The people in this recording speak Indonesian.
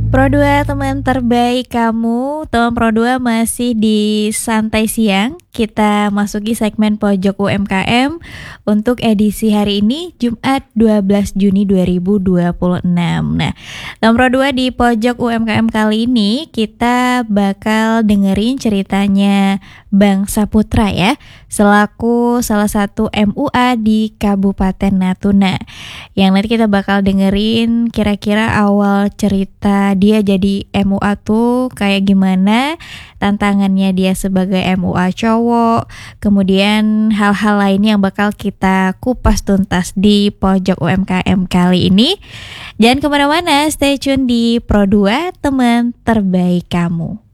Pro 2 teman terbaik kamu, teman Pro 2 masih di Santai Siang. Kita masuki segmen Pojok UMKM untuk edisi hari ini Jumat 12 Juni 2026. Nah, teman Pro 2 di Pojok UMKM kali ini kita bakal dengerin ceritanya Bang Saputra ya, selaku salah satu MUA di Kabupaten Natuna. Yang nanti kita bakal dengerin kira-kira awal cerita dia jadi MUA tuh kayak gimana, tantangannya dia sebagai MUA cowok, kemudian hal-hal lainnya yang bakal kita kupas tuntas di Pojok UMKM kali ini. Jangan kemana-mana, stay tune di Pro 2, teman terbaik kamu.